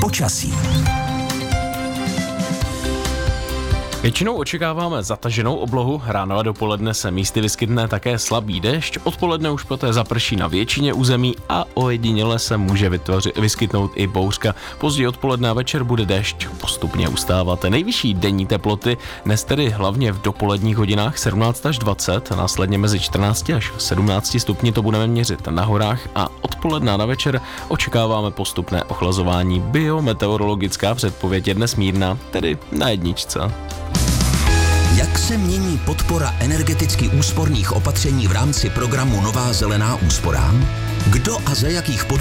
Počasí. Většinou očekáváme zataženou oblohu, ráno a dopoledne se místy vyskytne také slabý déšť, odpoledne už poté zaprší na většině území a ojediněle se může vyskytnout i bouřka. Později odpoledne a večer bude déšť postupně ustávat. Nejvyšší denní teploty dnes tedy hlavně v dopoledních hodinách 17 až 20, následně mezi 14 až 17 stupni to budeme měřit na horách a odpoledne na večer očekáváme postupné ochlazování. Biometeorologická předpověď je dnes mírná, tedy na jedničce. Jak se mění podpora energeticky úsporných opatření v rámci programu Nová zelená úsporám? Kdo a za jakých podmínek